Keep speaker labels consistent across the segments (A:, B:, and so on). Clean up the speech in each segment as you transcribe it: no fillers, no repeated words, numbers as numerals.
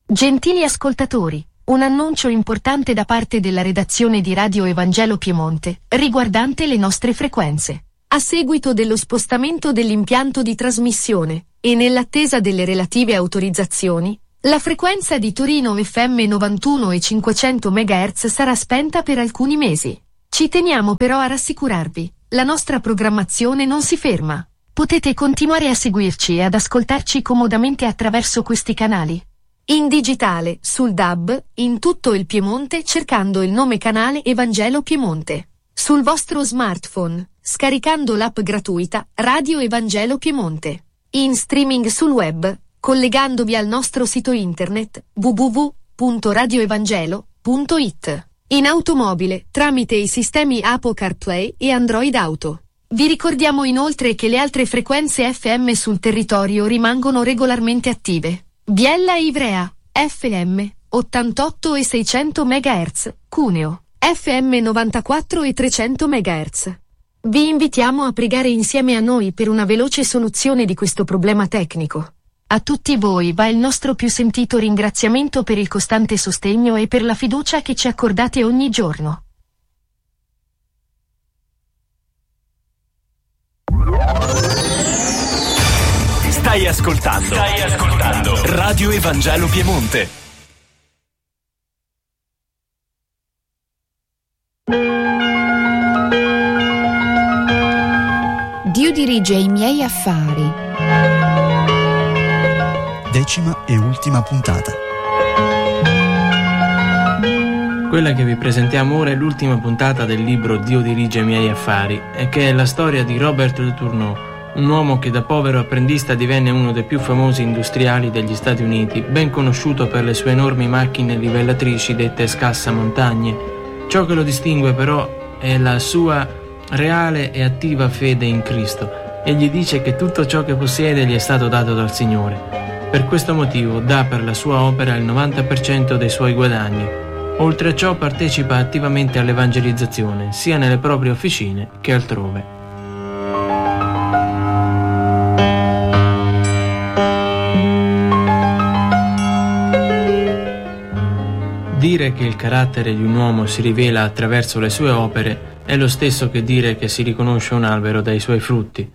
A: Gentili ascoltatori, un annuncio importante da parte della redazione di Radio Evangelo Piemonte, riguardante le nostre frequenze. A seguito dello spostamento dell'impianto di trasmissione, e nell'attesa delle relative autorizzazioni, la frequenza di Torino FM 91 e 500 MHz sarà spenta per alcuni mesi. Ci teniamo però a rassicurarvi, la nostra programmazione non si ferma. Potete continuare a seguirci e ad ascoltarci comodamente attraverso questi canali. In digitale, sul DAB, in tutto il Piemonte cercando il nome canale Evangelo Piemonte. Sul vostro smartphone, scaricando l'app gratuita Radio Evangelo Piemonte. In streaming sul web, collegandovi al nostro sito internet www.radioevangelo.it. In automobile, tramite i sistemi Apple CarPlay e Android Auto. Vi ricordiamo inoltre che le altre frequenze FM sul territorio rimangono regolarmente attive. Biella e Ivrea, FM, 88 e 600 MHz, Cuneo, FM 94 e 300 MHz. Vi invitiamo a pregare insieme a noi per una veloce soluzione di questo problema tecnico. A tutti voi va il nostro più sentito ringraziamento per il costante sostegno e per la fiducia che ci accordate ogni giorno.
B: Stai ascoltando Radio Evangelo Piemonte.
C: Dio dirige i miei affari.
D: 10ª e ultima puntata.
E: Quella che vi presentiamo ora è l'ultima puntata del libro Dio dirige i miei affari, e che è la storia di Robert Letourneau, un uomo che da povero apprendista divenne uno dei più famosi industriali degli Stati Uniti, ben conosciuto per le sue enormi macchine livellatrici dette scassamontagne. Ciò che lo distingue però è la sua reale e attiva fede in Cristo. Egli dice che tutto ciò che possiede gli è stato dato dal Signore. Per questo motivo dà per la sua opera il 90% dei suoi guadagni. Oltre a ciò partecipa attivamente all'evangelizzazione, sia nelle proprie officine che altrove. Dire che il carattere di un uomo si rivela attraverso le sue opere è lo stesso che dire che si riconosce un albero dai suoi frutti.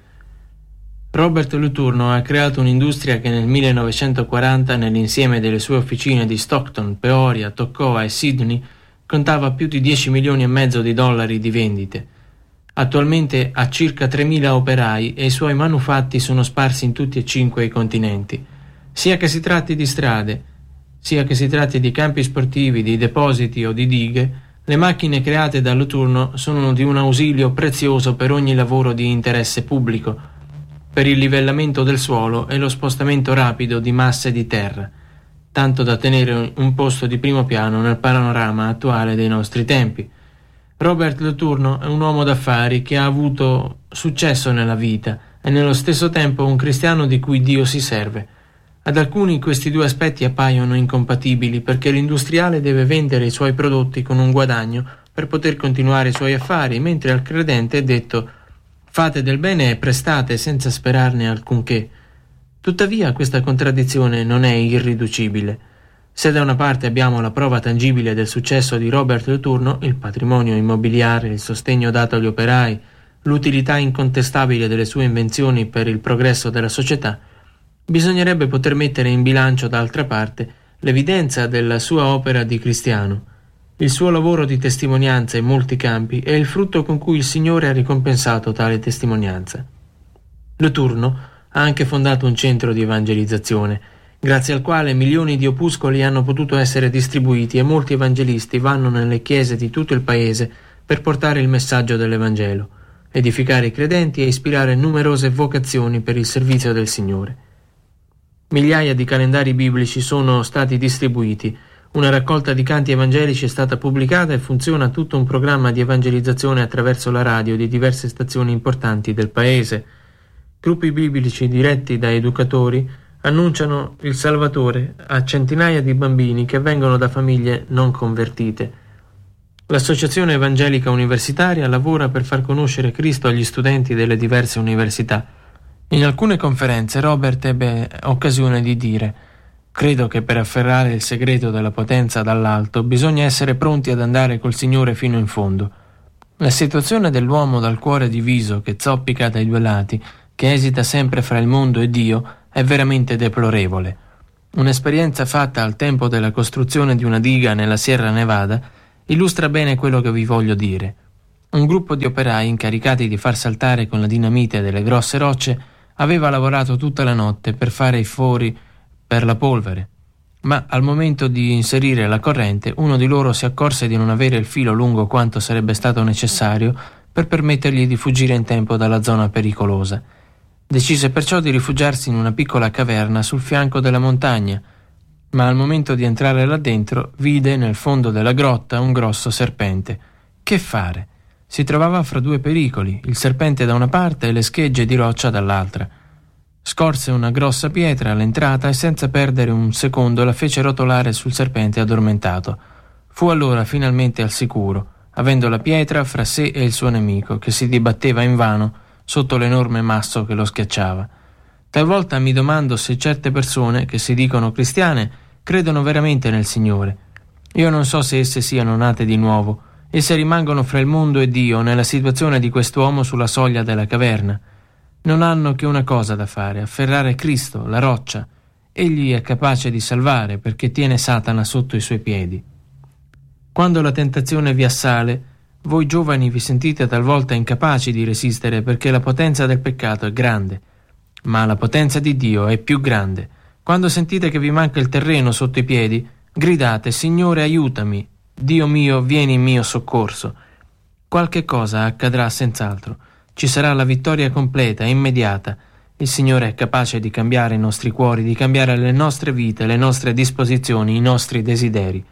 E: Robert Letourneau ha creato un'industria che nel 1940, nell'insieme delle sue officine di Stockton, Peoria, Toccoa e Sydney, contava più di 10 milioni e mezzo di dollari di vendite. Attualmente ha circa 3.000 operai e i suoi manufatti sono sparsi in tutti e 5 i continenti. Sia che si tratti di strade, sia che si tratti di campi sportivi, di depositi o di dighe, le macchine create da Letourneau sono di un ausilio prezioso per ogni lavoro di interesse pubblico, per il livellamento del suolo e lo spostamento rapido di masse di terra, tanto da tenere un posto di primo piano nel panorama attuale dei nostri tempi. Robert Letourneau è un uomo d'affari che ha avuto successo nella vita e nello stesso tempo un cristiano di cui Dio si serve. Ad alcuni questi due aspetti appaiono incompatibili perché l'industriale deve vendere i suoi prodotti con un guadagno per poter continuare i suoi affari, mentre al credente è detto «fate del bene e prestate senza sperarne alcunché». Tuttavia questa contraddizione non è irriducibile. Se da una parte abbiamo la prova tangibile del successo di Robert Letourneau, il patrimonio immobiliare, il sostegno dato agli operai, l'utilità incontestabile delle sue invenzioni per il progresso della società, bisognerebbe poter mettere in bilancio d'altra parte l'evidenza della sua opera di cristiano. Il suo lavoro di testimonianza in molti campi è il frutto con cui il Signore ha ricompensato tale testimonianza. Letourneau ha anche fondato un centro di evangelizzazione, grazie al quale milioni di opuscoli hanno potuto essere distribuiti e molti evangelisti vanno nelle chiese di tutto il paese per portare il messaggio dell'Evangelo, edificare i credenti e ispirare numerose vocazioni per il servizio del Signore. Migliaia di calendari biblici sono stati distribuiti, una raccolta di canti evangelici è stata pubblicata e funziona tutto un programma di evangelizzazione attraverso la radio di diverse stazioni importanti del paese. Gruppi biblici diretti da educatori annunciano il Salvatore a centinaia di bambini che vengono da famiglie non convertite. L'Associazione Evangelica Universitaria lavora per far conoscere Cristo agli studenti delle diverse università. In alcune conferenze Robert ebbe occasione di dire: Credo che per afferrare il segreto della potenza dall'alto bisogna essere pronti ad andare col Signore fino in fondo. La situazione dell'uomo dal cuore diviso, che zoppica dai due lati, che esita sempre fra il mondo e Dio, è veramente deplorevole. Un'esperienza fatta al tempo della costruzione di una diga nella Sierra Nevada illustra bene quello che vi voglio dire. Un gruppo di operai incaricati di far saltare con la dinamite delle grosse rocce aveva lavorato tutta la notte per fare i fori per la polvere, ma al momento di inserire la corrente uno di loro si accorse di non avere il filo lungo quanto sarebbe stato necessario per permettergli di fuggire in tempo dalla zona pericolosa. Decise perciò di rifugiarsi in una piccola caverna sul fianco della montagna, ma al momento di entrare là dentro vide nel fondo della grotta un grosso serpente. Che fare? Si trovava fra due pericoli, il serpente da una parte e le schegge di roccia dall'altra. Scorse una grossa pietra all'entrata e senza perdere un secondo la fece rotolare sul serpente addormentato. Fu allora finalmente al sicuro, avendo la pietra fra sé e il suo nemico, che si dibatteva invano sotto l'enorme masso che lo schiacciava. Talvolta mi domando se certe persone, che si dicono cristiane, credono veramente nel Signore. Io non so se esse siano nate di nuovo, e se rimangono fra il mondo e Dio nella situazione di quest'uomo sulla soglia della caverna. Non hanno che una cosa da fare, afferrare Cristo, la roccia. Egli è capace di salvare perché tiene Satana sotto i suoi piedi. Quando la tentazione vi assale, voi giovani vi sentite talvolta incapaci di resistere perché la potenza del peccato è grande, ma la potenza di Dio è più grande. Quando sentite che vi manca il terreno sotto i piedi, gridate: Signore, aiutami! Dio mio, vieni in mio soccorso. Qualche cosa accadrà senz'altro. Ci sarà la vittoria completa e immediata. Il Signore è capace di cambiare i nostri cuori, di cambiare le nostre vite, le nostre disposizioni, i nostri desideri.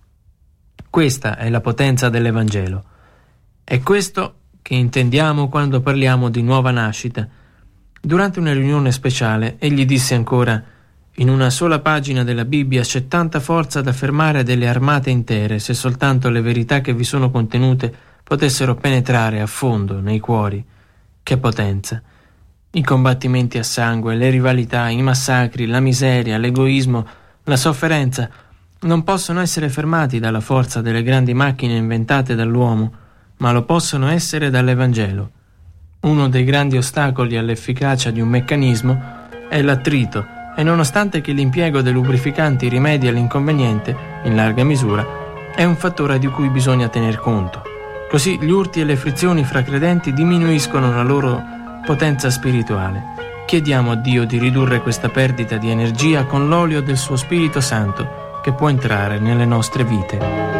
E: Questa è la potenza dell'Evangelo. È questo che intendiamo quando parliamo di nuova nascita. Durante una riunione speciale, egli disse ancora: in una sola pagina della Bibbia c'è tanta forza da fermare delle armate intere, se soltanto le verità che vi sono contenute potessero penetrare a fondo nei cuori. Che potenza! I combattimenti a sangue, le rivalità, i massacri, la miseria, l'egoismo, la sofferenza non possono essere fermati dalla forza delle grandi macchine inventate dall'uomo, ma lo possono essere dall'Evangelo. Uno dei grandi ostacoli all'efficacia di un meccanismo è l'attrito, e nonostante che l'impiego dei lubrificanti rimedi all'inconveniente, in larga misura, è un fattore di cui bisogna tener conto. Così gli urti e le frizioni fra credenti diminuiscono la loro potenza spirituale. Chiediamo a Dio di ridurre questa perdita di energia con l'olio del suo Spirito Santo che può entrare nelle nostre vite.